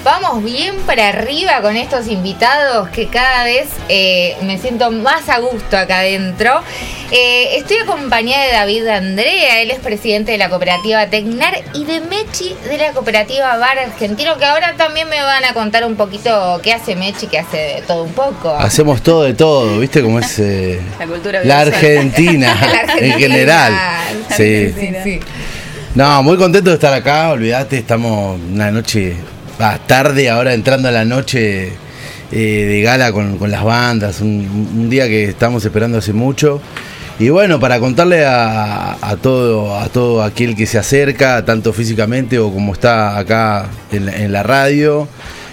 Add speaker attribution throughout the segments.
Speaker 1: Vamos bien para arriba con estos invitados que cada vez me siento más a gusto acá adentro. Estoy acompañada de David Andrea, él es presidente de la cooperativa Tecnar, y de Mechi de la cooperativa Bar Argentino, que ahora también me van a contar un poquito qué hace Mechi, que hace de todo un poco.
Speaker 2: Hacemos todo de todo, ¿viste? Como es
Speaker 3: la cultura
Speaker 2: la Argentina,
Speaker 1: La Argentina
Speaker 2: en general. Sí.
Speaker 1: Sí.
Speaker 2: No, muy contento de estar acá, olvídate, estamos una noche, tarde, ahora entrando a la noche de gala con las bandas, un día que estamos esperando hace mucho. Y bueno, para contarle a todo aquel que se acerca, tanto físicamente o como está acá en la radio,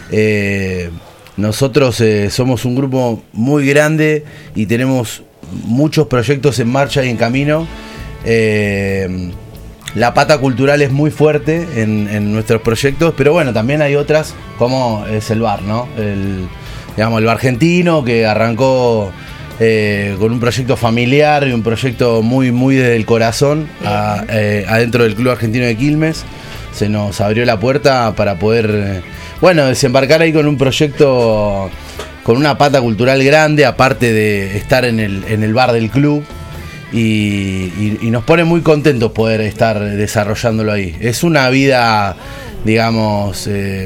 Speaker 2: nosotros somos un grupo muy grande y tenemos muchos proyectos en marcha y en camino. La pata cultural es muy fuerte en nuestros proyectos, pero bueno, también hay otras como es el bar, ¿no? El Bar Argentino, que arrancó con un proyecto familiar y un proyecto muy desde el corazón adentro del Club Argentino de Quilmes. Se nos abrió la puerta para poder, desembarcar ahí con un proyecto con una pata cultural grande, aparte de estar en el bar del club. Y nos pone muy contentos poder estar desarrollándolo ahí. Es una vida, digamos,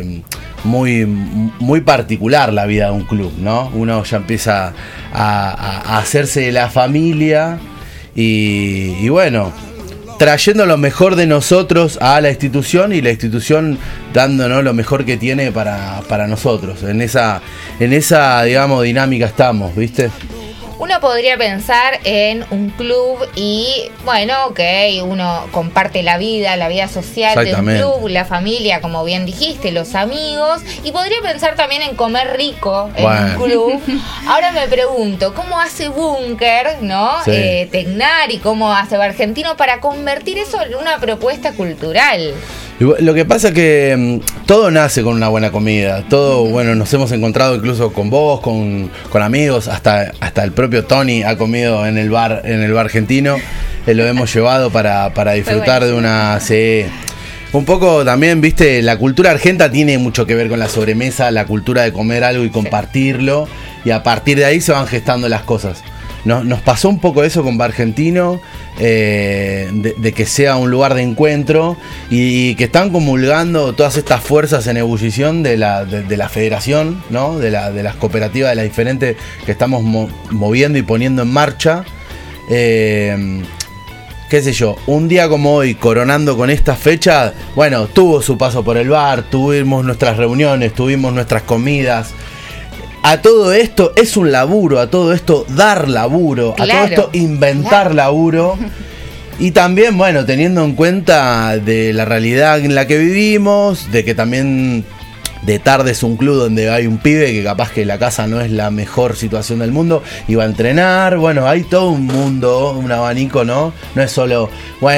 Speaker 2: muy particular la vida de un club, ¿no? Uno ya empieza a hacerse de la familia y bueno, trayendo lo mejor de nosotros a la institución y la institución dándonos lo mejor que tiene para nosotros. En esa, digamos, dinámica estamos, ¿viste?
Speaker 1: Uno podría pensar en un club y, uno comparte la vida social de un club, la familia, como bien dijiste, los amigos, y podría pensar también en comer rico en un club. Ahora me pregunto, ¿cómo hace Búnker, ¿no?
Speaker 2: Sí.
Speaker 1: Tecnar, y cómo hace Bar Argentino para convertir eso en una propuesta cultural?
Speaker 2: Lo que pasa es que todo nace con una buena comida. Todo, nos hemos encontrado incluso con vos, con amigos, hasta el propio Tony ha comido en el bar argentino. Lo hemos llevado para disfrutar de una... Un poco también, viste, la cultura argenta tiene mucho que ver con la sobremesa, la cultura de comer algo y compartirlo, y a partir de ahí se van gestando las cosas. Nos pasó un poco eso con Bar Argentino, de que sea un lugar de encuentro y que están comulgando todas estas fuerzas en ebullición de la federación, ¿no? De las cooperativas, de las diferentes que estamos moviendo y poniendo en marcha. Qué sé yo, un día como hoy, coronando con esta fecha, tuvo su paso por el bar, tuvimos nuestras reuniones, tuvimos nuestras comidas. A todo esto es un laburo, a todo esto dar laburo, claro, a todo esto inventar laburo. Y también, teniendo en cuenta de la realidad en la que vivimos, de que también de tarde es un club donde hay un pibe que capaz que la casa no es la mejor situación del mundo y va a entrenar. Hay todo un mundo, un abanico, ¿no? No es solo,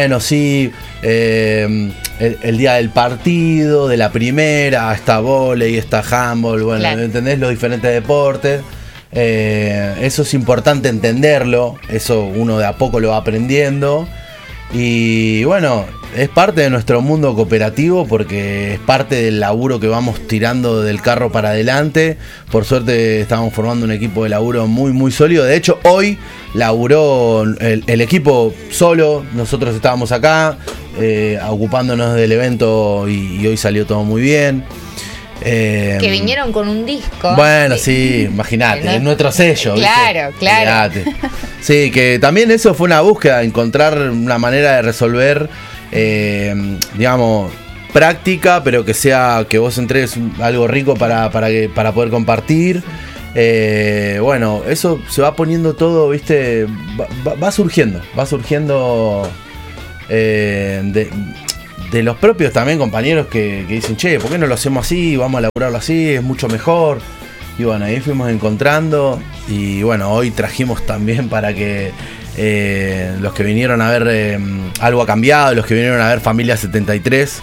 Speaker 2: el día del partido, de la primera, está vóley, está handball, claro. ¿Entendés? Los diferentes deportes. Eso es importante entenderlo, eso uno de a poco lo va aprendiendo. Y es parte de nuestro mundo cooperativo porque es parte del laburo que vamos tirando del carro para adelante. Por suerte estamos formando un equipo de laburo muy sólido. De hecho, hoy laburó el equipo solo. Nosotros estábamos acá ocupándonos del evento y hoy salió todo muy bien.
Speaker 1: Que vinieron con un disco.
Speaker 2: Sí, imagínate, es nuestro sello.
Speaker 1: Claro,
Speaker 2: ¿viste?
Speaker 1: claro.
Speaker 2: Mirate. Sí, que también eso fue una búsqueda, encontrar una manera de resolver, digamos, práctica, pero que vos entregues algo rico para poder compartir. Eso se va poniendo todo, ¿viste? Va surgiendo de los propios también compañeros que dicen, che, ¿por qué no lo hacemos así? Vamos a elaborarlo así, es mucho mejor. Y ahí fuimos encontrando. Y hoy trajimos también para que los que vinieron a ver Algo ha Cambiado, los que vinieron a ver Familia 73,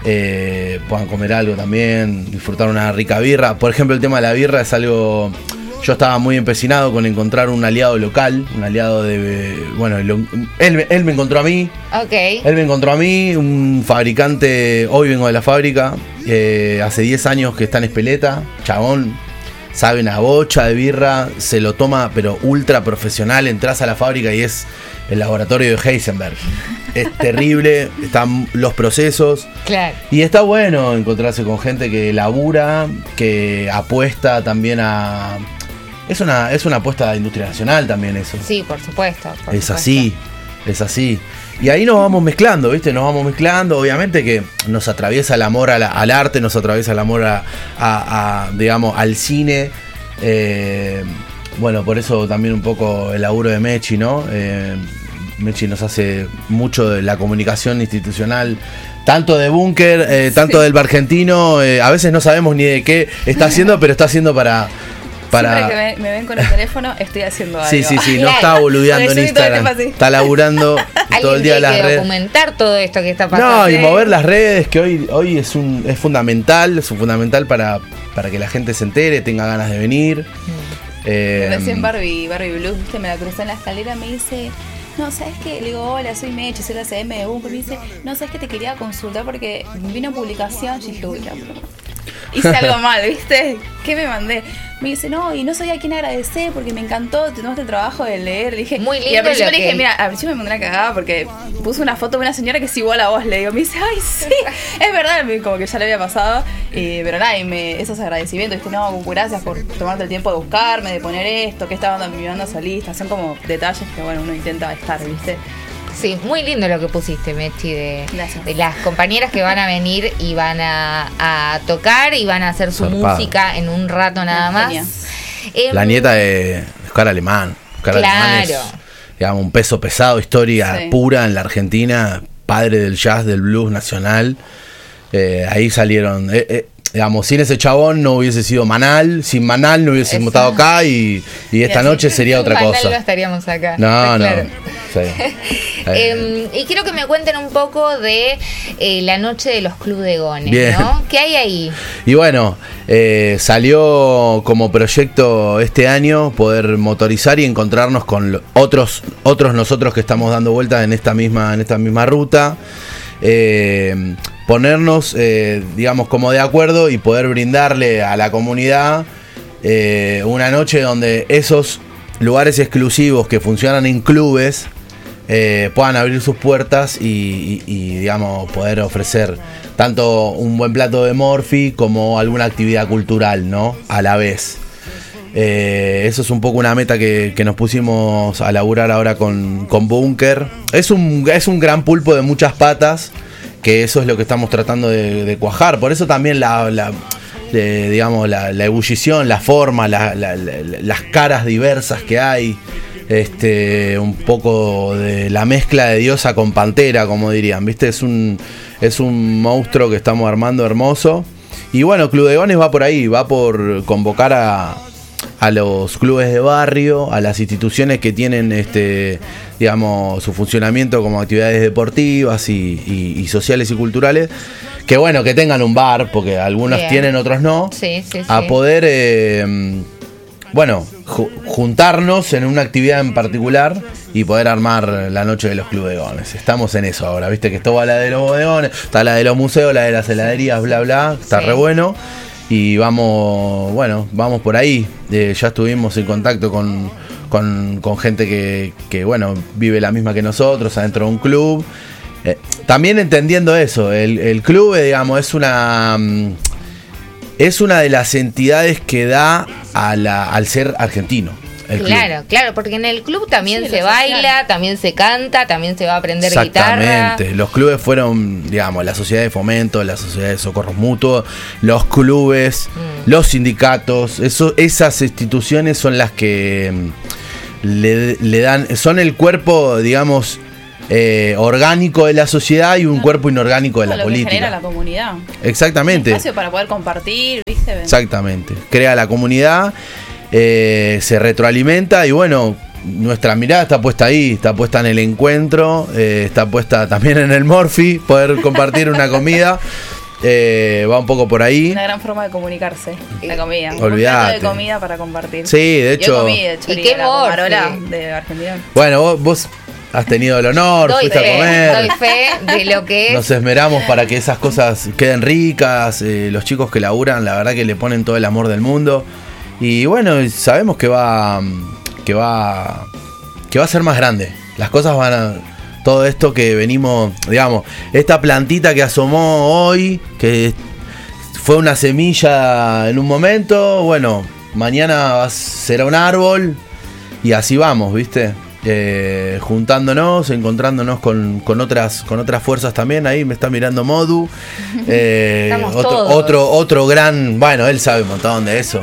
Speaker 2: puedan comer algo también, disfrutar una rica birra. Por ejemplo, el tema de la birra es algo Yo estaba muy empecinado con encontrar un aliado local, un aliado de... Bueno, él me encontró a mí.
Speaker 1: Ok.
Speaker 2: Él me encontró a mí, un fabricante, hoy vengo de la fábrica, hace 10 años que está en Espeleta, chabón, sabe una bocha de birra, se lo toma pero ultra profesional, entras a la fábrica y es el laboratorio de Heisenberg. Es terrible, están los procesos.
Speaker 1: Claro.
Speaker 2: Y está bueno encontrarse con gente que labura, que apuesta también a... Es una apuesta de industria nacional también eso.
Speaker 1: Sí, por supuesto.
Speaker 2: Es así. Y ahí nos vamos mezclando, ¿viste? Nos vamos mezclando. Obviamente que nos atraviesa el amor al arte, nos atraviesa el amor digamos, al cine. Bueno, por eso también un poco el laburo de Mechi, ¿no? Mechi nos hace mucho de la comunicación institucional, tanto de Búnker, tanto del Bargentino. A veces no sabemos ni de qué está haciendo, pero está haciendo para...
Speaker 3: Siempre que me ven con el teléfono, estoy haciendo algo.
Speaker 2: Sí, no está boludeando en Instagram. Está laburando todo el día en las redes.
Speaker 1: Hay que documentar todo esto que está pasando.
Speaker 2: No, y mover las redes, que hoy es fundamental, para que la gente se entere, tenga ganas de venir.
Speaker 3: Recién Barbie Blues, ¿viste? Me la crucé en la escalera, me dice... No, ¿sabes qué? Le digo, hola, soy Mechi, soy la CM de Búnker. Me dice, no, ¿sabes qué? Te quería consultar porque vino publicación. Y dije, uy, hice algo mal, ¿viste? ¿Qué me mandé? Me dice, no, y no sabía a quién agradecer porque me encantó, te tomaste el trabajo de leer. Le dije,
Speaker 1: muy lindo.
Speaker 3: Y al principio le dije, mira, al principio me mandé una cagada porque puso una foto de una señora que es igual a vos. Le digo, me dice, ay, sí, es verdad, como que ya le había pasado. Pero nada, esos agradecimientos, ¿viste? No, gracias por tomarte el tiempo de buscarme, de poner esto, que esta banda, mi banda solista. Son como detalles que, bueno, uno intenta estar, ¿viste?
Speaker 1: Sí, muy lindo lo que pusiste, Mechi, de las compañeras que van a venir y van a tocar y van a hacer su música en un rato nada más.
Speaker 2: La nieta de Oscar Alemán. Alemán es, digamos, un peso pesado, historia pura en la Argentina, padre del jazz, del blues nacional. Ahí salieron... digamos, sin ese chabón no hubiese sido Manal, sin Manal no hubiésemos estado acá y esta noche sería otra cosa.
Speaker 1: No estaríamos acá.
Speaker 2: No. Sí.
Speaker 1: Y quiero que me cuenten un poco de la noche de los Club de Gones,
Speaker 2: bien,
Speaker 1: ¿no? ¿Qué hay ahí?
Speaker 2: Y bueno, salió como proyecto este año poder motorizar y encontrarnos con otros nosotros que estamos dando vueltas en esta misma ruta. Ponernos, digamos, como de acuerdo y poder brindarle a la comunidad una noche donde esos lugares exclusivos que funcionan en clubes puedan abrir sus puertas y digamos, poder ofrecer tanto un buen plato de Morphy como alguna actividad cultural, ¿no? A la vez. Eso es un poco una meta que nos pusimos a laburar ahora con Búnker. Es un gran pulpo de muchas patas, que eso es lo que estamos tratando de cuajar. Por eso también digamos, la ebullición, la forma, las caras diversas que hay, un poco de la mezcla de Diosa con Pantera, como dirían, ¿viste? Es un monstruo que estamos armando hermoso. Y bueno, Club de Gones va por ahí, va por convocar a los clubes de barrio, a las instituciones que tienen digamos, su funcionamiento como actividades deportivas y sociales y culturales, que bueno, que tengan un bar, porque algunos tienen, otros no, a poder bueno, juntarnos en una actividad en particular y poder armar la noche de los Clubes de Gones. Estamos en eso ahora, viste que esto va la de los bodegones, está la de los museos, la de las heladerías, bla bla, está re bueno. Y vamos por ahí. Ya estuvimos en contacto con gente que bueno, vive la misma que nosotros adentro de un club. También entendiendo eso, el club, digamos, es una de las entidades que da al ser argentino.
Speaker 1: Claro, porque en el club también se baila, también se canta, también se va a aprender guitarra.
Speaker 2: Exactamente, los clubes fueron, digamos, la sociedad de fomento, la sociedad de socorros mutuos, los clubes, los sindicatos, esas instituciones son las que le dan, son el cuerpo, digamos, orgánico de la sociedad y un cuerpo inorgánico de la política.
Speaker 3: Que genera la comunidad.
Speaker 2: Exactamente.
Speaker 3: Un espacio para poder compartir, ¿viste?
Speaker 2: Exactamente, crea la comunidad. Se retroalimenta y bueno, nuestra mirada está puesta ahí, está puesta en el encuentro, está puesta también en el Morphy, poder compartir una comida va un poco por ahí.
Speaker 3: Una gran forma de comunicarse, la comida.
Speaker 2: Olvídate.
Speaker 3: Un plato de comida para compartir.
Speaker 2: Sí, de hecho.
Speaker 3: Yo comí, de hecho,
Speaker 1: ¿Y qué
Speaker 3: la
Speaker 1: amor,
Speaker 3: pomarola
Speaker 1: sí.
Speaker 3: de Argentina.
Speaker 2: Bueno, vos has tenido el honor,
Speaker 1: Doy
Speaker 2: fuiste a
Speaker 1: fe
Speaker 2: comer.
Speaker 1: de lo que es.
Speaker 2: Nos esmeramos para que esas cosas queden ricas. Los chicos que laburan, la verdad que le ponen todo el amor del mundo. Y bueno, sabemos que va a ser más grande. Las cosas van a... Todo esto que venimos, digamos, esta plantita que asomó hoy, que fue una semilla en un momento, bueno, mañana será un árbol y así vamos, ¿viste? Juntándonos, encontrándonos con otras fuerzas también. Ahí me está mirando Modu. Otro gran, bueno, él sabe un montón de eso.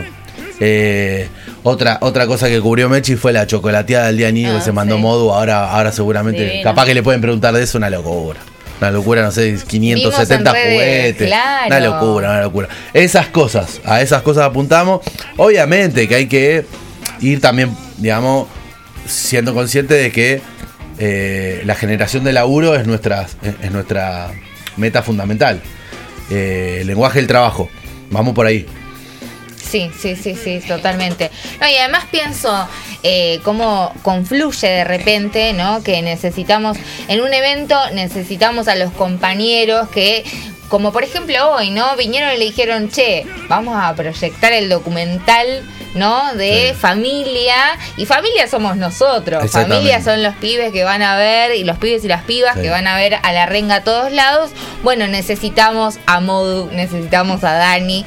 Speaker 2: Otra cosa que cubrió Mechi fue la chocolateada del día niño que se mandó Modu. Ahora seguramente,
Speaker 3: divino.
Speaker 2: capaz que le pueden preguntar de eso, una locura. Una locura, no sé, 570 juguetes.
Speaker 1: Claro.
Speaker 2: Una locura. A esas cosas apuntamos. Obviamente que hay que ir también, digamos, siendo consciente de que la generación de laburo es nuestra meta fundamental. El lenguaje del trabajo. Vamos por ahí.
Speaker 1: Sí, totalmente. No, y además pienso cómo confluye de repente, ¿no? Que necesitamos, en un evento necesitamos a los compañeros que, como por ejemplo hoy, ¿no? Vinieron y le dijeron, che, vamos a proyectar el documental, ¿no? De familia, y familia somos nosotros, familia son los pibes que van a ver, y los pibes y las pibas que van a ver a la renga a todos lados. Bueno, necesitamos a Modu, necesitamos a Dani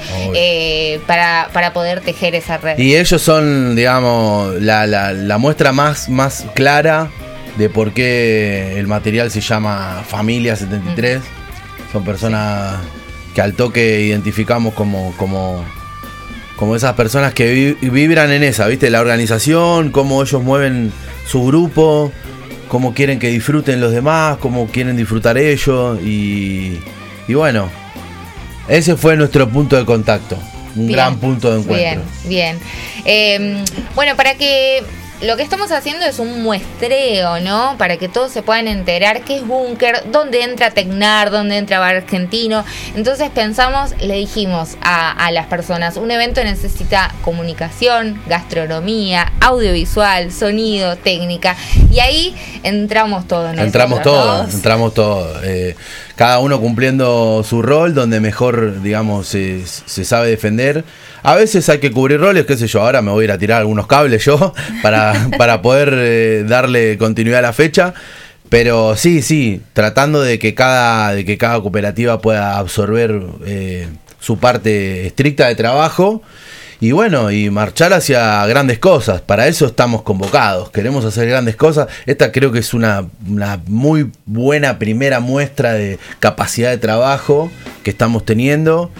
Speaker 1: para poder tejer esa red.
Speaker 2: Y ellos son, digamos, la muestra más clara de por qué el material se llama Familia 73. Son personas que al toque identificamos como esas personas que vibran en esa, ¿viste? La organización, cómo ellos mueven su grupo, cómo quieren que disfruten los demás, cómo quieren disfrutar ellos. Y bueno, ese fue nuestro punto de contacto. Un gran punto de encuentro.
Speaker 1: Bien. Bueno, para que... Lo que estamos haciendo es un muestreo, ¿no? Para que todos se puedan enterar qué es Búnker, dónde entra Tecnar, dónde entra Bar Argentino. Entonces pensamos, le dijimos a las personas, un evento necesita comunicación, gastronomía, audiovisual, sonido, técnica. Y ahí entramos todos nosotros.
Speaker 2: Entramos todos. Cada uno cumpliendo su rol, donde mejor, digamos, se sabe defender. A veces hay que cubrir roles, qué sé yo, ahora me voy a ir a tirar algunos cables yo para poder darle continuidad a la fecha. Pero sí, tratando de que cada cooperativa pueda absorber su parte estricta de trabajo. Y bueno, y marchar hacia grandes cosas. Para eso estamos convocados. Queremos hacer grandes cosas. Esta creo que es una muy buena primera muestra de capacidad de trabajo que estamos teniendo.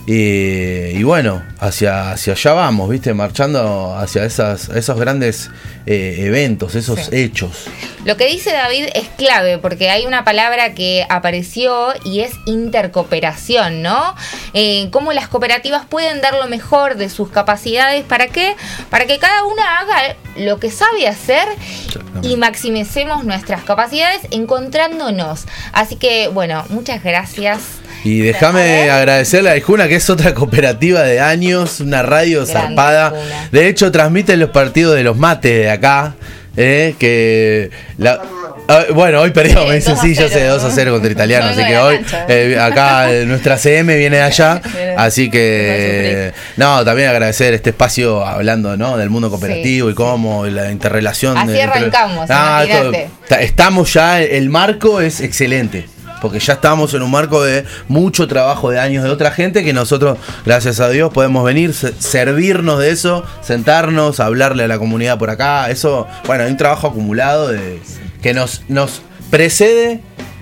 Speaker 2: Y bueno, hacia allá vamos, ¿viste? Marchando hacia esos grandes eventos, esos hechos.
Speaker 1: Lo que dice David es clave, porque hay una palabra que apareció y es intercooperación, ¿no? Cómo las cooperativas pueden dar lo mejor de sus capacidades. ¿Para qué? Para que cada una haga lo que sabe hacer y maximicemos nuestras capacidades encontrándonos. Así que, bueno, muchas gracias.
Speaker 2: Y déjame agradecerle a Ijuna, que es otra cooperativa de años, una radio zarpada.
Speaker 1: Ijuna.
Speaker 2: De hecho, transmiten los partidos de los mates de acá. Bueno, hoy perdió, me dice, sí, yo sé, 2-0 contra Italiano. Así que hoy acá nuestra CM viene de allá. Así que, no, también agradecer este espacio hablando, ¿no? Del mundo cooperativo y cómo la interrelación.
Speaker 1: Así arrancamos, imagínate.
Speaker 2: Estamos ya, el marco es excelente. Porque ya estamos en un marco de mucho trabajo de años de otra gente que nosotros, gracias a Dios, podemos venir, servirnos de eso, sentarnos, hablarle a la comunidad por acá. Eso, bueno, hay un trabajo acumulado que nos precede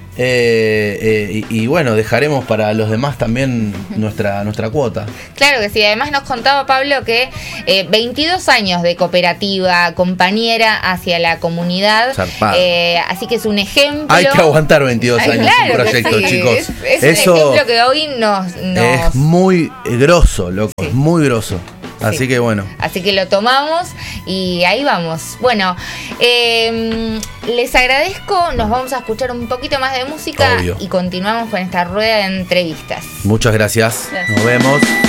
Speaker 2: y bueno, dejaremos para los demás también nuestra cuota.
Speaker 1: Claro que sí, además nos contaba Pablo que 22 años de cooperativa, compañera hacia la comunidad, así que es un ejemplo.
Speaker 2: Hay que aguantar 22 años
Speaker 1: claro
Speaker 2: un proyecto,
Speaker 1: sí.
Speaker 2: chicos.
Speaker 1: Es un ejemplo que hoy nos...
Speaker 2: Es muy grosso, loco, es muy grosso. Así que bueno.
Speaker 1: Así que lo tomamos y ahí vamos. Bueno, les agradezco. Nos vamos a escuchar un poquito más de música.
Speaker 2: Obvio.
Speaker 1: Y continuamos con esta rueda de entrevistas.
Speaker 2: Muchas gracias. Nos vemos.